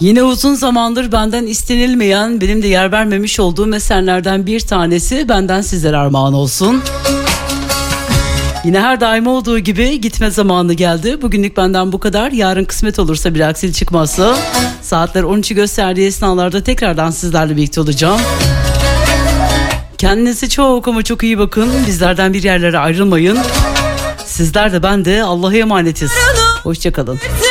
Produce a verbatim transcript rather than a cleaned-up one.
Yine uzun zamandır benden istenilmeyen, benim de yer vermemiş olduğum eserlerden bir tanesi benden sizlere armağan olsun. Yine her daim olduğu gibi gitme zamanı geldi. Bugünlük benden bu kadar. Yarın kısmet olursa, bir aksilik çıkmazsa, saatler on üçü gösterdiği esnalarda tekrardan sizlerle birlikte olacağım. Kendinize çok ama çok iyi bakın. Bizlerden bir yerlere ayrılmayın. Sizler de ben de Allah'a emanetiz. Hoşça kalın.